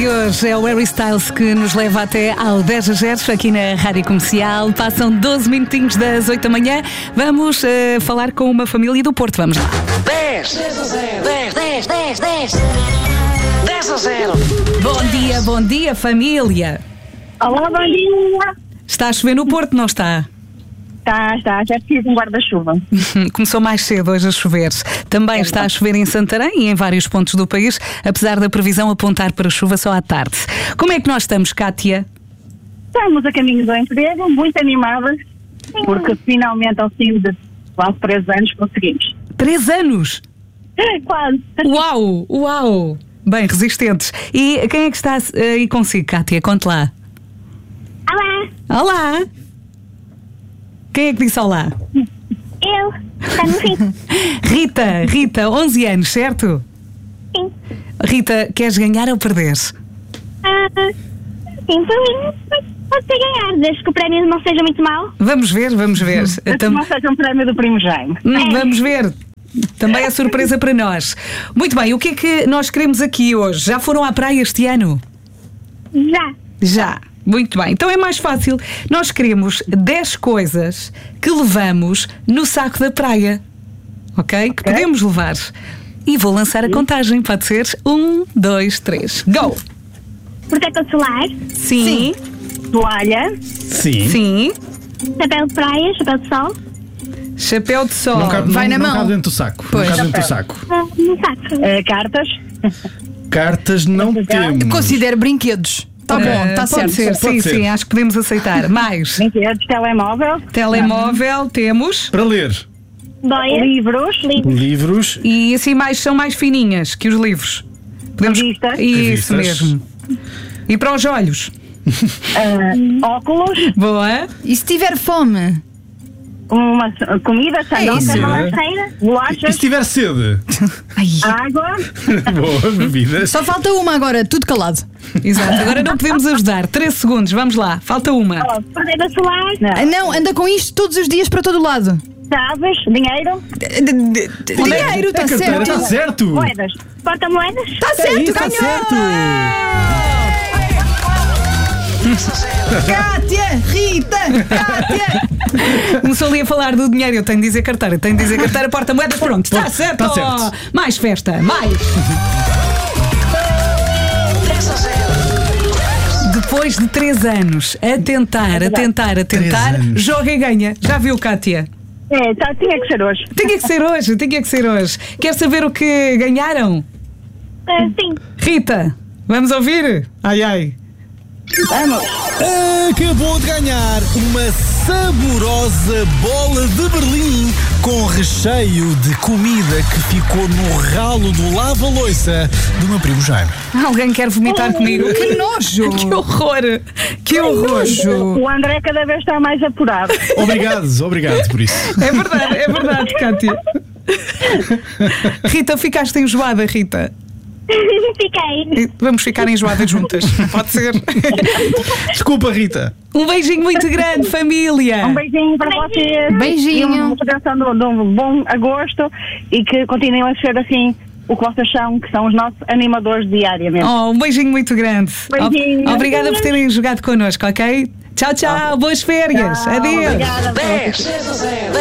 hoje é o Harry Styles que nos leva até ao 10-0 aqui na Rádio Comercial. Passam 12 minutinhos das 8 da manhã. Vamos falar com uma família do Porto. Vamos lá. 10 a 0. Bom dia, família. Olá, bom dia. Está a chover no Porto, não está? Está, já preciso de um guarda-chuva. Começou mais cedo hoje a chover. Também está a chover em Santarém e em vários pontos do país, apesar da previsão apontar para chuva só à tarde. Como é que nós estamos, Kátia? Estamos a caminho do emprego, muito animadas, porque finalmente, ao fim de quase 3 anos, conseguimos. 3 anos? Quase. Uau! Bem, resistentes. E quem é que está aí consigo, Kátia? Conte lá. Olá! Quem é que disse olá? Eu. Rita, 11 anos, certo? Sim. Rita, queres ganhar ou perder? Sim, para mim pode ser ganhar, desde que o prémio não seja muito mau. Vamos ver. Não seja um prémio do Primo Jaime. Vamos ver. Também é surpresa para nós. Muito bem, o que é que nós queremos aqui hoje? Já foram à praia este ano? Já. Muito bem, então é mais fácil. Nós queremos 10 coisas que levamos no saco da praia. Ok? Que podemos levar. E vou lançar a contagem, pode ser? 1, 2, 3, go! Protetor solar, Sim. Toalha, Sim. chapéu de praia, chapéu de sol, Chapéu de sol. Vai na mão. Não cabe dentro do saco. Pois. Não cabe dentro do saco. no saco. cartas. Cartas não temos. Considero brinquedos. Tá bom, está Pode certo. ser, sim, acho que podemos aceitar. Mais. Brinquedos, telemóvel, Telemóvel, temos. Para ler. Boia, livros, Livros. E assim são mais fininhas que os livros. Revistas. Isso Revistas. mesmo. E para os olhos. óculos, Boa. E se tiver fome? uma comida, sandoca, isso. balanceira, E bolachas, se tiver sede? água, Boa, bebidas. Só falta uma agora, tudo calado. Exato. Agora não podemos ajudar. 13 segundos, vamos lá. Falta uma. protetor solar, Não, anda com isto todos os dias para todo lado. chaves, dinheiro, Dinheiro, está Carteira, está certo. certo. moedas. porta-moedas, Está certo, Está ganhou! certo. Kátia, Rita, Kátia. Começou ali a falar do dinheiro. Eu tenho de dizer carteira, porta-moedas. Pronto, está certo. Está certo. Mais festa, mais. 10 a 0. Depois de 3 anos a tentar, 3 anos. joga e ganha. Já viu, Kátia? Tinha que ser hoje. Tinha que ser hoje. Quer saber o que ganharam? sim. Rita, vamos ouvir? Ai. Vamos. Acabou de ganhar uma saborosa bola de Berlim com recheio de comida que ficou no ralo do lava-loiça do meu primo Jaime. Alguém quer vomitar comigo? Que nojo! Que horror! Que horror! O André cada vez está mais apurado. Obrigado por isso. É verdade, Kátia. Rita, ficaste enjoada, Rita. Fiquei. Vamos ficar enjoadas juntas. Pode ser. Desculpa, Rita. Um beijinho muito grande, família. Um beijinho para vocês. Beijinho. E uma continuação de um bom agosto e que continuem a ser assim o que vocês são, que são os nossos animadores diariamente. Um beijinho muito grande. Beijinho. Obrigada por terem jogado connosco, ok? Tchau. Boas férias. Adeus. Obrigada. 10 a 0.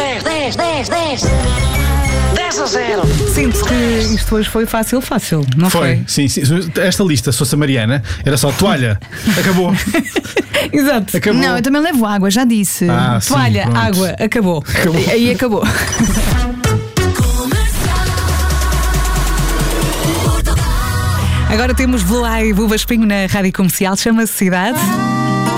10 a 0. Sinto que isto hoje foi fácil, não foi? Sim. Esta lista, se fosse a Mariana, era só toalha. Acabou. Exato. Acabou. Não, eu também levo água, já disse. Sim, Toalha, pronto. água, acabou. Aí acabou. Agora temos Velá e Buba Espinho na Rádio Comercial, chama-se Cidade.